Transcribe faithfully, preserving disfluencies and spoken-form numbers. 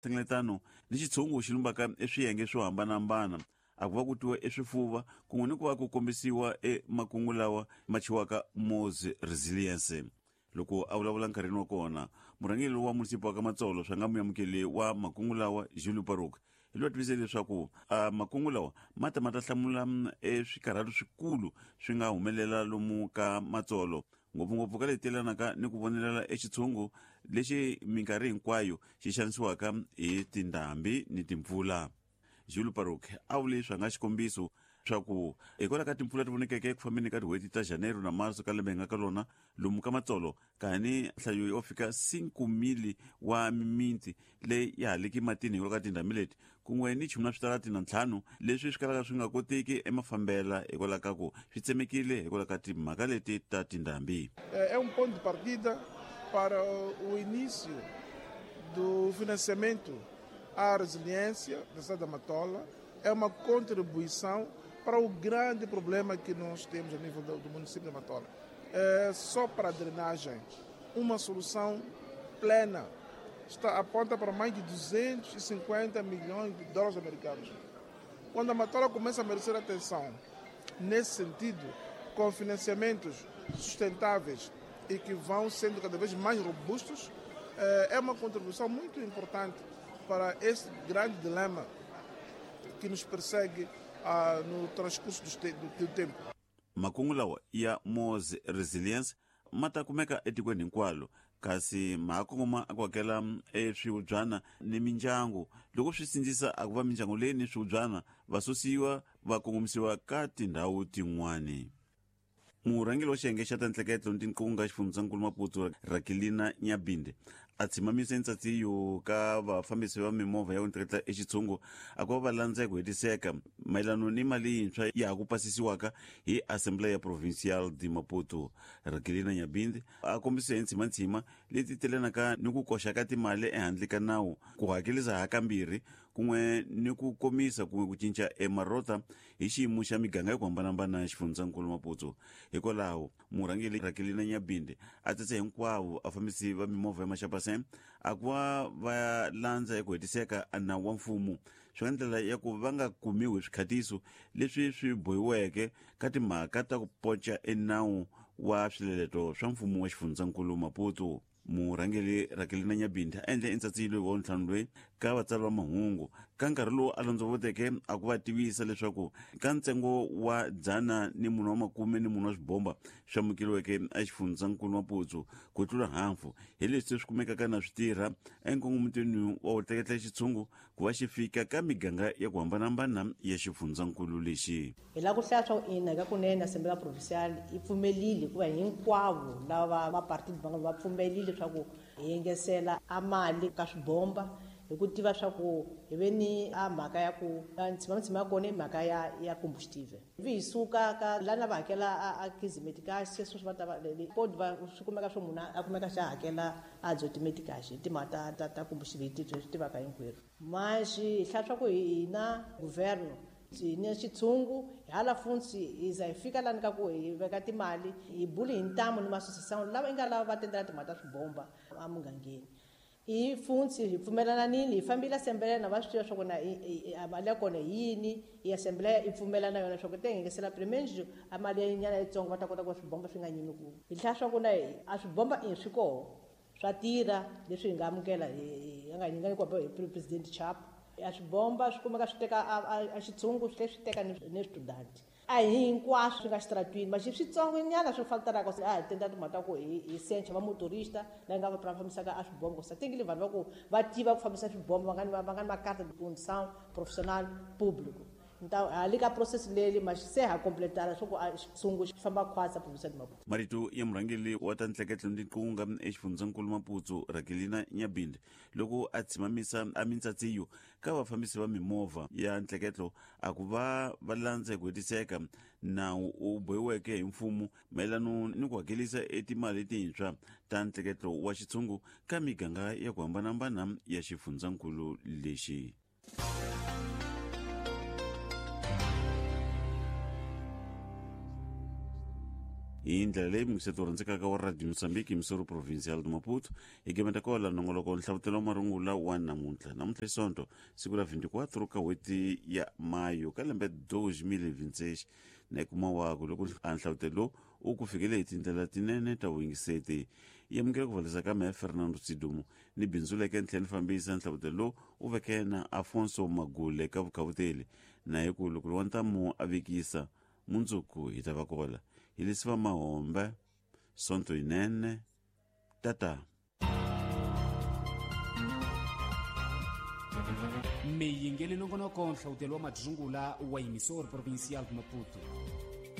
hlengeletano ni xitshungu xi lumbaka eswiyenge swo hambanahambana a ku va ku tiwa eswifuva kun'we ni ku va ku kombisiwa emakungu lawa ma chiwaka Moses Resilience. Loko a vulavula nkarhini wa kona murhangeri wa munisipi wa ka Matsolo swa nga muyamukeli wa makungu lawa Julie Baruch hi lo twisise leswaku a makungu lawa mata ma ta hlamula eswikarhalo swikulu swi nga humelela lomu ka Matsolo ngopfungopfu ka leti yelanaka ni ku vonelela exitshungu lexi minkarhi hinkwayo xi xanisiwaka hi tindhambi ni timpfula. Julie Baruch a vule swa nga xikombiso swa ku hikwalaho ka timpfula ti vonekeke ku fambeni ka tin'hweti ta Janeiro na Marso ka lembe nga ka lona lomu ka Matsolo kani nhlayo yo fika cinco mili wa mimiti leyi ya haleki matini hikwalaho ka tindhambi leti kun'we ni chumi na switarati na ntlhanu leswi swi kalaka swi nga koteki emafambela hikwalaho ka ku swi tsemekile hikwalaho ka timhaka leti ta tindhambi. É um ponto de partida para o início do financiamento à resiliência da cidade da Matola. É uma contribuição para o grande problema que nós temos a nível do, do município de Matola. É, só para a drenagem, uma solução plena está, aponta para mais de duzentos e cinquenta milhões de dólares americanos. Quando a Matola começa a merecer atenção nesse sentido, com financiamentos sustentáveis e que vão sendo cada vez mais robustos, é uma contribuição muito importante para esse grande dilema que nos persegue uh, no transcurso do, do tempo. Makungu lawa ya Moses Resilience mata kumeka etikweni hinkwalo kasi mahakongoma a ku hakela eswiwubyana ni mindyangu loko swi sindzisa a ku va mindyangu leyi ni swiwubyana va susiwa va kongomisiwa ka tindhawu tin'wani. Murhangeri wa xiyenge xa ta ntleketlo ni tinkunga xifundzankulu Maputo Rakilina Nyabinde a tshimamise ntsatsi ka vafambisi va mimovha ya ku tleketla exitshungu a ku va va landza ku hetiseka mayelano ni mali yintshwa ya ku pasisiwaka hi Assembleia Provincial de Maputo. Rakilina Nyabinde a kombise hi ntshimantsima leti telenaka ni ku koxa ka timali ehandle ka nawu ku hakelisa hakambirhi kun'we ni ku komisa kun'we ku cinca emarota hi xiyimo xa miganga ya ku hambanahambana xifundzankulu Maputo. Hikwalaho murhangeri Rakilina Nyabinde a tsetse hinkwavo vafambisi va mimovha ya maxapase a ku va va landza hi ku hetiseka a nawu wa mfumo swi nga ndlela ya ku va nga kumiwi swikhatiso leswi swi bohiweke ka timhaka ta ku ponca enawu wa swileleto swa mfumo wa xifundzankulu Maputo. Murhangeri Rakilina Nyabinde a endle entsatsilo wa ntlhanu loyi ka vatsari va mahungu ka nkarhi lowu a londzovoteke a ku va tivisa leswaku ka ntsengo wa dzana ni munhu wa makume ni munhu wa swibomba swi amukeliweke a xifundzankulu Maputo ku tlula hafu hi leswi swi kumekaka na swi tirha enkongomotweni wa ku tleketla xitshungu ku va xi fika ka miganga ya ku hambanahambana ya xifundzankulu lexi. Hi la ku hlaya swa ku ina ka kunene Assembleia Provincial yi pfumelile ku va hinkwavo lava mapartidi va pfumelile leswaku hi yengesela a mali ka swibomba hi ku tiva swa ku hi ve ni a mhaka ya ku ntshimamutshima ya kona i mhaka ya ya combustive vi hi suka ka lana va hakela a kizimeticash sweswo swi va ta pod va swi kumeka swo munhu a kumeka xa hakela a zotimeticash hi timhaka ta ta combustive ti swi tivaka hinkwerhu maxi hi hlaya swa ku hina guverno ni xitshungu hala funsi hi za hi fika lani ka ku hi veka timali hi buli hi ntamu ni masosiyasiyoni lava i nga lava va tendela timhaka ta swibomba a mugangeni hi funsi hi pfumelananile hi fambile Assembleia na va swi tiva swa ku na mali ya kona yini hi Assembleia i pfumela na yona swa ku ti hengesela primejo a mali ya nyana yitsongo va ta kota ku swibomba swi nga nyimi ku hi hlaya swa ku na a swibomba i swi koho swa tirha leswi hi nga amukela hi nga nyinga nyikiwa hi President Chap a swibomba swi kumeka swi teka a xitshungu swi swi teka ni switudenti a hinkwaswo swi nga xitaratwini maxi switsongo nyana swi faltaraka a hi tenda timhaka ku hi sencha va motorista la nga va fambisaka a swibombo sa tingile vanhu va ku va tiva ku fambisa swibombo va nga va nga na makarta de condução profissional público então ali ka process leli mas se ha completara swo ku a xitshungu xi famba khwasa provincial Maputo. Marito ya murhangeri wa ta ntleketlo ni tinkunga exifundzankulu Maputo Rakilina Nyabinde loko a tshimamisa a mintsatsiyo ka vafambisi va mimovha ya ntleketlo a ku va va landza hi ku hetiseka nawu u bohiweke hi mfumo mayelano ni ku hakelisa etimali tintshwa ta ntleketlo wa xitshungu ka miganga ya ku hambanahambana ya xifundzankulu lexi. hi ndlela leyi mingiseto rhandzekaka wa radio Mozambique Missouri provincial de Maputo hi gemeta kola nongoloko nhlavutelo wa marungula wa namuntlha namuntlha isonto siku ra veintiquatro ka hweti ya mayo ka lembe dois mil e vinte e seis na kuma wako loko nhlavutelo u ku fikele hi tindlela tinene ta wingiseti yamukela ku valisa ka me Fernando Tsidumu ni bindzuleke ntlheni fambisa nhlavutelo u vekena Afonso Magule ka vukavuteli na hi ku loko wa ntamu avekisa mundzuku hi ta va kola hi lesiva mahombe sonto inene tata meyingele nongonoko nhlavutelo wa madzungula wa Missouri provincial de Maputo.